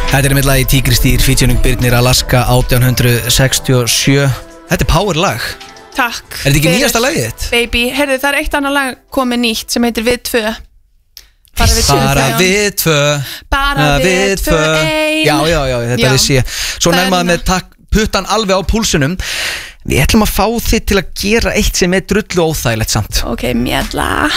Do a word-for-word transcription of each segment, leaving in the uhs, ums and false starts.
Þetta er einmitt lagi Tígristýr featuring Birnir Alaska átján sextíu og sjö. Þetta er power lag. Takk. Er þetta ekki nýjasta lagið þitt? Baby, heyrðu, það er eitt annað lag komið nýtt sem heitir Við tvö. Bara við tvö. Bara við tvö. Bara við tvö ein. Já, já, já, þetta Já. vissi ég. Svo Það er nærmaður með takk puttan alveg á púlsunum. Við ætlum að fá þig til að gera eitt sem er drullu óþægilegt samt. Ok, mjalla.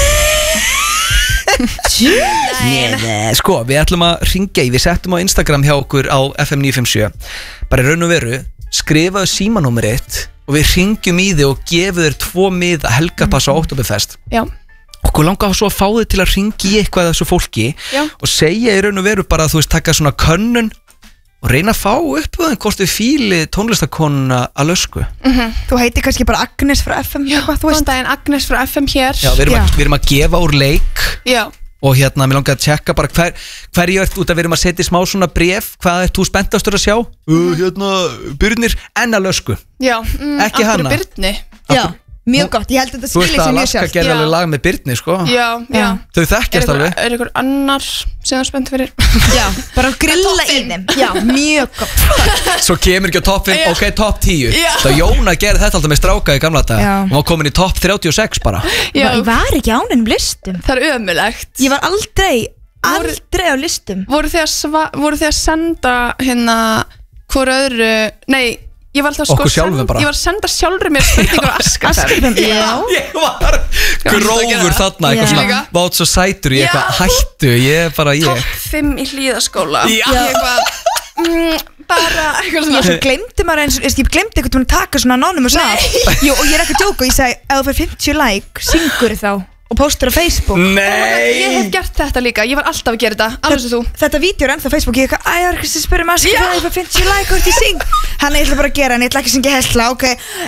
Nei, sko, við ætlum að ringja í. Við settum á Instagram hjá okkur á F M níu fimm sjö. Bara í raun og veru, skrifaðu símanúmer eitt og við ringjum í þig og gefum þér tvo miða helgarpass á Oktoberfest. Já. Okkur langar svo að fá þig til að ringja í eitthvað þessu fólki. Já. Og segja í raun og veru bara að þú veist taka svona könnun og reyna að fá upp um hvort við fíli tónlistakonuna að lösku. Mm-hmm. Þú heitir kannski bara Agnes frá F M. Já, góðan daginn, Agnes frá F M hér. Já, við erum, að, við erum að gefa úr leik. Já. Og hérna, mér langar að tjekka bara hver, hverju ert út að við erum að setja smá svona bref. Hvað ert þú spenntastur að sjá? Uh, hérna, Birnir, en að lösku. Já, mm, Ekki hana. Birni. Já, mjög gott, ég held að þetta Þú veist skilir að sér mjög Alaska sjálf. gerði alveg lag með Birni, sko. Já, já. Þau þekkjast alveg. Er ykkur annar sem það spennt fyrir? Já, bara grilla í þeim. Já, mjög gott. Svo kemur ekki á topp fimm, Já. ok, topp tíu. Já. Það Jóna gerði þetta alltaf með stráka í gamla dag. Já. Hún var komin í topp þrjátíu og sex bara. Já, Ég var ekki á neinum listum. það er ömulegt. Ég var aldrei, Voru- aldrei á listum. Voru þið að, sva, voru þið að senda hérna hvor öðru, nei, ég var alltaf Okkur sko sjálfum send, bara. Ég var að senda sjálfur mér spurningur á Askafjörð. Já. Ég var grófur þarna, eitthvað Já. svona vátt svo sætur, ég eitthvað Já. hættu, ég er bara ég. Topp fimm í Hlíðaskóla. Já. Ég eitthvað, mm, bara eitthvað Já, svona. svo glemdi maður eins og, ég glemdi eitthvað að taka svona anonymous af. Jú, og ég er ekki að djóka og ég segi, ef þú fær fimmtíu like, syngur þá og postur á Facebook. Ég hef Nei. gert þetta líka, ég var alltaf að gera þetta, alveg sem þú. Þetta vídeo er ennþá á Facebook, ég er eitthvað, æ, það er eitthvað sem spyrir maður Já. að ég fær fimmtíu like hvort ég syng. Hann ég ætla bara að gera, en ég ætla ekki að syngja hella, ok.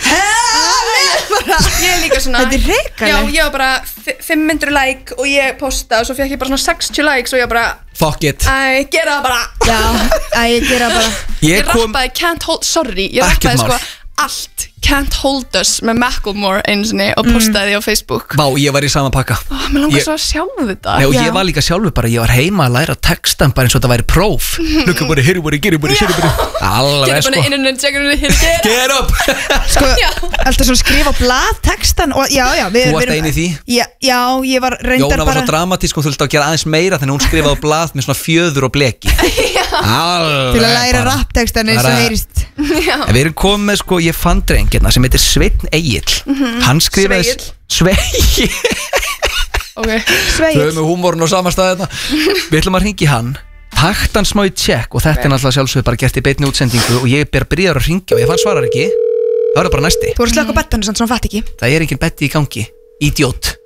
Ég er líka svona. Þetta er hrikalegt. Já, ég var bara fi- fimm hundruð like og ég posta og svo fekk ég bara svona sextíu likes og ég bara, Fuck it. æ, gera það bara. Já, æ, ég gera bara. Ég Ég kom, rappaði Can't Hold, sorry, ég Ekkert rappaði mál. sko allt Can't Hold Us með Macklemore einu sinni og postaði því á Facebook. vá, ég var í sama pakka. Ó, mér langar Ég- svo að sjá þetta. Nei, og Já. ég var líka sjálfur bara, ég var heima að læra textan bara eins og þetta væri próf. Lukka bara, hirri bara, geri bara, seri bara. Alveg Gera sko. bara inn og tjekka hún hér gera. Get up. Sko, Já. alltaf svona skrifa á blað textan og já, já, við Þú varst við erum- ein í því? Já, já, ég var reyndar Jóna var bara svo dramatísk og þú þurfti að gera aðeins meira þannig að hún skrifaði á blað með svona fjöður og bleki. Alveg til að læra bara. rapptextan eins og Bara- heyrist. Já. En við erum komið með, sko, ég fann drengirna sem heitir Sveinn Egill. Hann skrifaði Sveigill. Ok. Þau Sveigill. erum með húmórun á sama stað þetta. Við ætlum að ringi hann, takt hann smá í tjekk og þetta er náttúrulega sjálfsögðu bara gert í beinni útsendingu og ég ber byrjar að ringja og ég fann svarar ekki. Það var bara næsti. Þú voru slökk á bettanu samt sem hann fatt ekki. Það er engin betti í gangi. Idiot.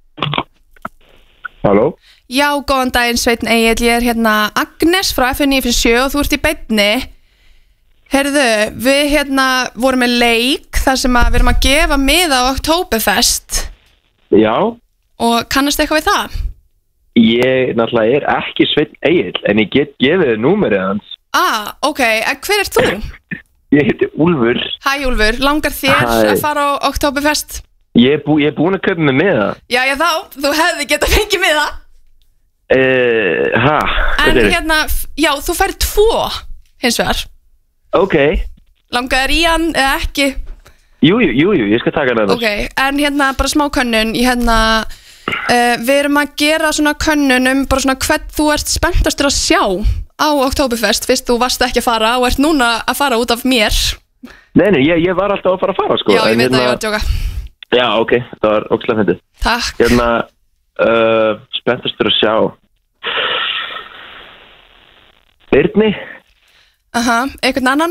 Halló? Já, góðan daginn Sveinn Egill, ég er hérna Agnes frá F M níu fimm sjö og þú ert í beinni. Herðu, við hérna vorum með leik þar sem að við erum að gefa miða á Oktoberfest Já, og kannast eitthvað við það? ég náttúrulega er ekki Sveinn Egill, en ég get gefið þér númerið hans. Ah, ok, en hver ert þú? Ég heiti Úlfur. Hæ Úlfur, langar þér Hæ. að fara á Oktoberfest? Ég er, bú, ég er búin að kaupa mig með það. Já, já þá, þú hefði getað fengið miða. Uh, ha, En hvað er hérna, f- já, þú færð tvo hins vegar. Ok, Langar þér í hann eða ekki? jú, jú, jú, jú, ég skal taka hann að Ok, en hérna bara smá könnun í hérna uh, við erum að gera svona könnun um bara svona hvern þú ert spenntastur að sjá á Oktoberfest fyrst þú varst ekki að fara og ert núna að fara út af mér. Nei, nei, ég, ég var alltaf að fara að fara, sko. Já, ég en veit að hérna, ég var að djóka. Já, ok, það var ókslega fyndið. Takk. Hérna, uh, spenntastur að sjá. Birni? Aha, einhvern annan?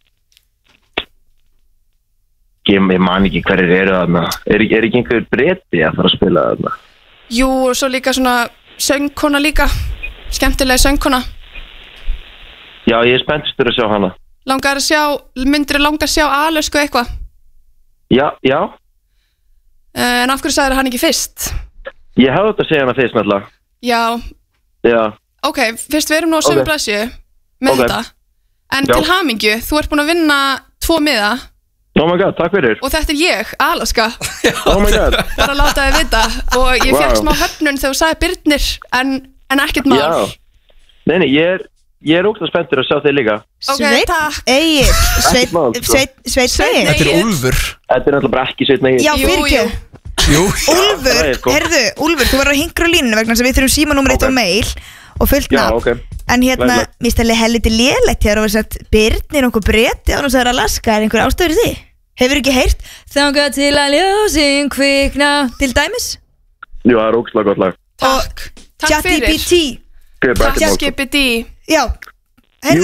Ég, ég man ekki hverjir eru þarna. Er, er ekki einhver breyti að fara að spila þarna? Jú, og svo líka svona söngkona líka. Skemmtilega söngkona. Já, ég er spenntastur að sjá hana. Langar að sjá, myndir langar að sjá Alösku eitthvað? Já, já. Uh, en af hverju sagðir hann ekki fyrst? Ég hefði þetta að segja hana fyrst náttúrulega. Já, Já, ok, fyrst við erum nú á sömu Ok. blaðsíðu með Ok. þetta. En Já. til hamingju, þú ert búin að vinna tvo miða oh my god, takk fyrir. og þetta er ég, Alaska, Oh my god. bara láta þið vita. Og ég fekk Vá. smá höfnun þegar þú sagði Birnir, en, en ekkert mál. Já. Nei, nei, ég er, Ég er ógst að spenntur að sjá þig líka. Ok, Sveinn takk. Egil Sveinn mál, sko. Sveinn Sveinn Sveinn Egil Þetta er Egill. Úlfur Þetta er náttúrulega bara ekki Sveinn Egil. Já, Jú, fyrirgjöf Jú Úlfur, það er sko. herðu, Úlfur, þú verður að hingra á línunni vegna þess að við þurfum símanúmer eitt Ok. og mail og fullt Já, nafn ok. En hérna, Lægilegt. mér stæli helviti lélegt hér og við sagt Birnir okkur breti á náttúrulega það er Alaska er einhver ástöður því? Hefur ekki heyrt Þangað til að ljósin kvikna Til dæmis Jú, það er ógstlega gott lag. Takk. Takk fyrir. ChatGPT Gauð, bara Takk ekkert mál, sko. Skipið D. Já,